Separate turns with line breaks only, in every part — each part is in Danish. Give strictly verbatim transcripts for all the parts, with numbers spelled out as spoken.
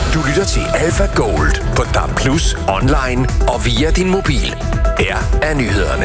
Du lytter til Alpha Gold på D A B plus, online og via din mobil. Her er nyhederne.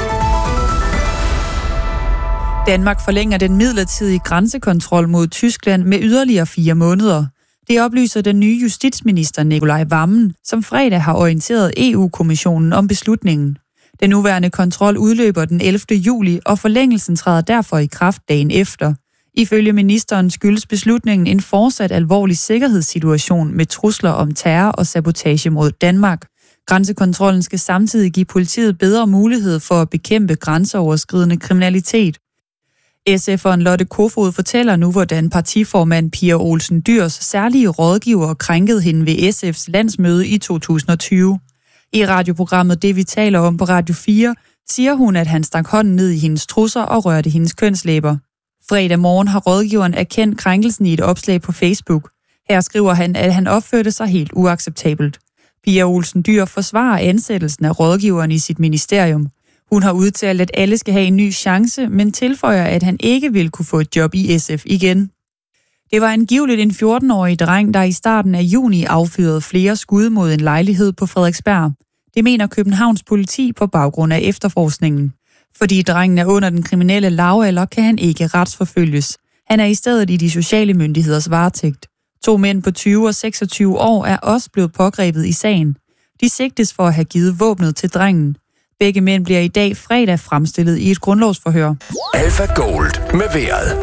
Danmark forlænger den midlertidige grænsekontrol mod Tyskland med yderligere fire måneder. Det oplyser den nye justitsminister Nicolai Wammen, som fredag har orienteret E U-kommissionen om beslutningen. Den nuværende kontrol udløber den ellevte juli, og forlængelsen træder derfor i kraft dagen efter. Ifølge ministeren skyldes beslutningen en fortsat alvorlig sikkerhedssituation med trusler om terror og sabotage mod Danmark. Grænsekontrollen skal samtidig give politiet bedre mulighed for at bekæmpe grænseoverskridende kriminalitet. S F'eren Lotte Kofod fortæller nu, hvordan partiformand Pia Olsen Dyhrs særlige rådgiver krænkede hende ved S F's landsmøde i to tusind og tyve. I radioprogrammet Det vi taler om på Radio fire siger hun, at han stak hånden ned i hendes trusser og rørte hendes kønslæber. Fredag morgen har rådgiveren erkendt krænkelsen i et opslag på Facebook. Her skriver han, at han opførte sig helt uacceptabelt. Pia Olsen Dyhr forsvarer ansættelsen af rådgiveren i sit ministerium. Hun har udtalt, at alle skal have en ny chance, men tilføjer, at han ikke vil kunne få et job i S F igen. Det var angiveligt en fjorten-årig dreng, der i starten af juni affyrede flere skud mod en lejlighed på Frederiksberg. Det mener Københavns politi på baggrund af efterforskningen. Fordi drengen er under den kriminelle lavalder, kan han ikke retsforfølges. Han er i stedet i de sociale myndigheders varetægt. To mænd på tyve og seksogtyve år er også blevet pågrebet i sagen. De sigtes for at have givet våbnet til drengen. Begge mænd bliver i dag fredag fremstillet i et grundlovsforhør.
Alpha Gold med vejret.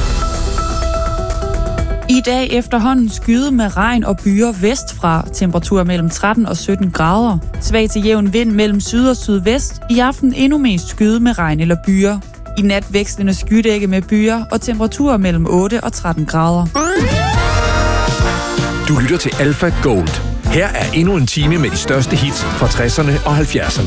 I dag efterhånden skyde med regn og byer vestfra. Temperaturer mellem tretten og sytten grader. Svag til jævn vind mellem syd og sydvest. I aften endnu mest skyde med regn eller byer. I nat vekslende skydække med byer og temperaturer mellem otte og tretten grader.
Du lytter til Alpha Gold. Her er endnu en time med de største hits fra tresserne og halvfjerdserne.